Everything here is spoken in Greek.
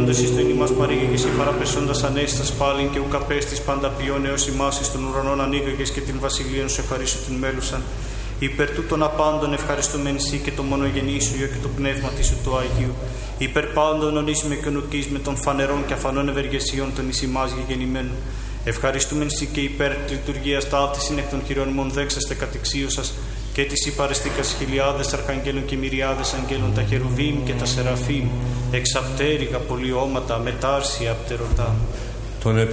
έντος εις το ημάς παρήγηκες και παραπεσόντας ανέστας πάλιν και ουκ απέστης πάντα ποιόν έως ημάς εις των ουρανών ανοίγηκες και την βασιλείαν σου ευχαρίστω την μέλουσαν. Υπέρ τούτων απάντων ευχαριστούμεν σοι και το μονογενή σου Υιό και το πνεύμα της σου του Αγίου. Υπέρ πάντων ονείσμε και νουκείς με των φανερών και αφανών ευεργεσιών των εις ημάς γεγεννημένων. Ευχαριστούμεν σοι και υπέρ λειτουργίας ταύτισιν εκ των χειρών μον δέξαστε κατεξίου σας και της υπαρεστίκας χιλιάδες αρχαγγέλων και μυριάδες αγγέλων τα χερουβίμ και τα σεραφείμ εξαπτέρυγα πολιώματα μετάρσια απτερωτά.